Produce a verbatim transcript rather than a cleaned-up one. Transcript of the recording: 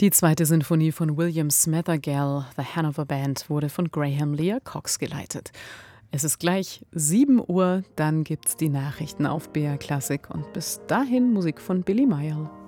Die zweite Sinfonie von William Smethergall, The Hanover Band, wurde von Graham Lear Cox geleitet. Es ist gleich sieben Uhr, dann gibt's die Nachrichten auf B R Klassik und bis dahin Musik von Billy Mayerl.